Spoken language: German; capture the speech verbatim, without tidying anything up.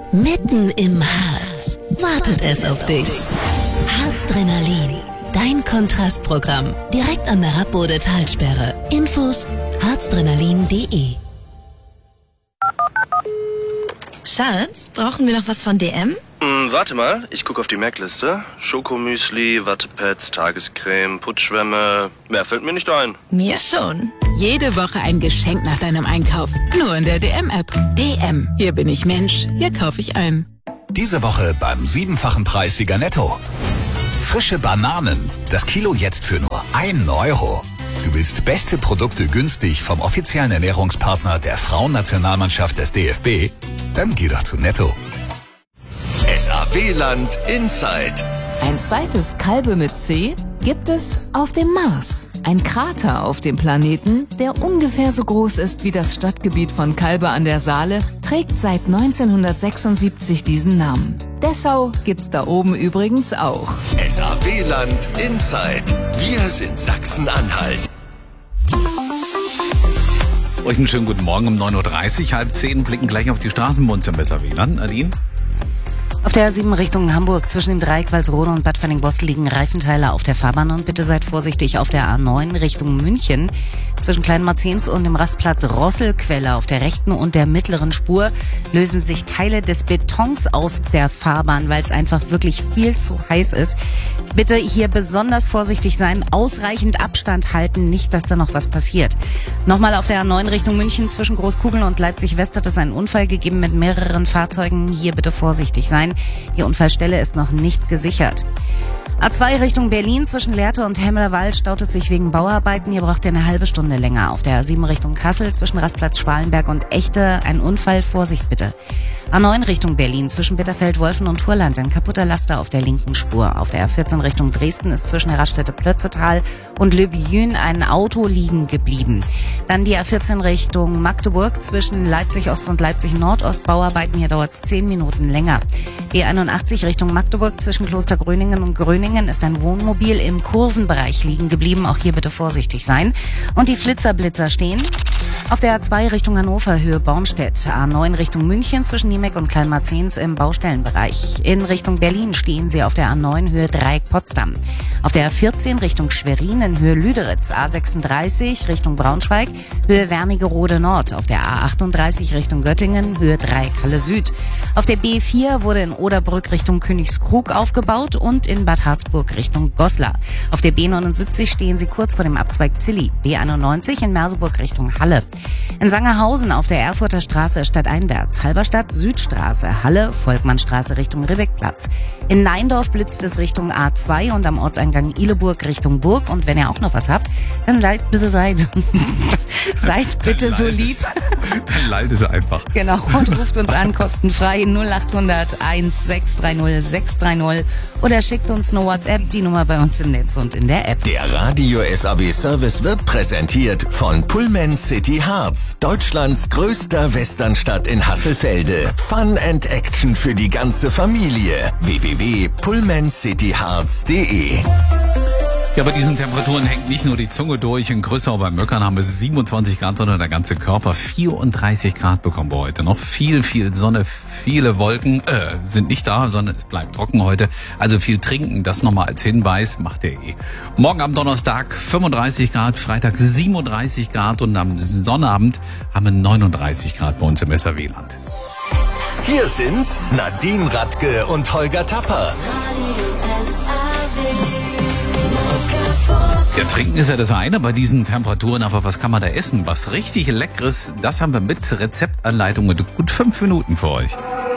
Mitten im Harz wartet es auf dich. Harzdrenalin, dein Kontrastprogramm. Direkt an der Rappbode Talsperre. Infos harzdrenalin punkt de. Schatz, brauchen wir noch was von D M? Hm, warte mal, ich gucke auf die Merkliste. Schokomüsli, Wattepads, Tagescreme, Putzschwämme. Mehr fällt mir nicht ein. Mir schon. Jede Woche ein Geschenk nach deinem Einkauf. Nur in der D M-App. D M. Hier bin ich Mensch. Hier kaufe ich ein. Diese Woche beim siebenfachen Preissieger Netto. Frische Bananen. Das Kilo jetzt für nur einen Euro. Du willst beste Produkte günstig vom offiziellen Ernährungspartner der Frauennationalmannschaft des D F B? Dann geh doch zu Netto. S A W-Land Inside. Ein zweites Kalbe mit C gibt es auf dem Mars. Ein Krater auf dem Planeten, der ungefähr so groß ist wie das Stadtgebiet von Calbe an der Saale, trägt seit neunzehnhundertsechsundsiebzig diesen Namen. Dessau gibt's da oben übrigens auch. S A W-Land Inside. Wir sind Sachsen-Anhalt. Euch einen schönen guten Morgen um neun Uhr dreißig, halb zehn, blicken gleich auf die Straßenbunze im S A W-Land. Nadine? Auf der A sieben Richtung Hamburg zwischen dem Dreieck Walsrode und Bad Fanning-Bossel liegen Reifenteile auf der Fahrbahn und bitte seid vorsichtig auf der A neun Richtung München. Zwischen Kleinmarzens und dem Rastplatz Rosselquelle auf der rechten und der mittleren Spur lösen sich Teile des Betons aus der Fahrbahn, weil es einfach wirklich viel zu heiß ist. Bitte hier besonders vorsichtig sein, ausreichend Abstand halten, nicht, dass da noch was passiert. Nochmal auf der A neun Richtung München zwischen Großkugeln und Leipzig-West hat es einen Unfall gegeben mit mehreren Fahrzeugen. Hier bitte vorsichtig sein. Die Unfallstelle ist noch nicht gesichert. A zwei Richtung Berlin zwischen Lehrte und Hemmerwald staut es sich wegen Bauarbeiten. Hier braucht ihr eine halbe Stunde länger. Auf der A sieben Richtung Kassel zwischen Rastplatz Schwalenberg und Echte ein Unfall. Vorsicht bitte. A neun Richtung Berlin zwischen Bitterfeld, Wolfen und Turland ein kaputter Laster auf der linken Spur. Auf der A vierzehn Richtung Dresden ist zwischen der Raststätte Plötzetal und Le Biyun ein Auto liegen geblieben. Dann die A vierzehn Richtung Magdeburg zwischen Leipzig Ost und Leipzig Nordost. Bauarbeiten, hier dauert es zehn Minuten länger. B einundachtzig Richtung Magdeburg zwischen Kloster Gröningen und Gröningen ist ein Wohnmobil im Kurvenbereich liegen geblieben. Auch hier bitte vorsichtig sein. Und die Flitzer-Blitzer stehen auf der A zwei Richtung Hannover, Höhe Bornstedt. A neun Richtung München zwischen Niemeck und Kleinmarzens im Baustellenbereich. In Richtung Berlin stehen sie auf der A neun, Höhe Dreieck Potsdam. Auf der A vierzehn Richtung Schwerin in Höhe Lüderitz. A sechsunddreißig Richtung Braunschweig, Höhe Wernigerode Nord. Auf der A achtunddreißig Richtung Göttingen, Höhe Dreieck Halle Süd. Auf der B vier wurde in Oderbrück Richtung Königskrug aufgebaut und in Bad Harzburg Richtung Goslar. Auf der B neunundsiebzig stehen sie kurz vor dem Abzweig Zilli. B einundneunzig in Merseburg Richtung Halle. In Sangerhausen auf der Erfurter Straße stadteinwärts, Halberstadt Südstraße, Halle, Volkmannstraße Richtung Ribbeckplatz. In Neindorf blitzt es Richtung A zwei und am Ortseingang Ihleburg Richtung Burg. Und wenn ihr auch noch was habt, dann seid bitte seid, seid bitte so lieb. Dann leidet es einfach. Genau, und ruft uns an, kostenfrei null achthundert eins sechs drei null sechs drei null oder schickt uns eine WhatsApp, die Nummer bei uns im Netz und in der App. Der Radio S A W Service wird präsentiert von Pullman City Harz, Deutschlands größter Westernstadt in Hasselfelde. Fun and Action für die ganze Familie. w w w punkt pullman city harz punkt de. Ja, bei diesen Temperaturen hängt nicht nur die Zunge durch. In Größau bei Möckern haben wir siebenundzwanzig Grad, sondern der ganze Körper. vierunddreißig Grad bekommen wir heute noch. Viel, viel Sonne, viele Wolken äh, sind nicht da, sondern es bleibt trocken heute. Also viel trinken, das nochmal als Hinweis, macht ihr eh. Morgen am Donnerstag fünfunddreißig Grad, Freitag siebenunddreißig Grad und am Sonnabend haben wir neununddreißig Grad bei uns im S A W-Land. Hier sind Nadine Radke und Holger Tapper. Ja, trinken ist ja das eine bei diesen Temperaturen, aber was kann man da essen? Was richtig Leckeres, das haben wir mit Rezeptanleitung und gut fünf Minuten für euch.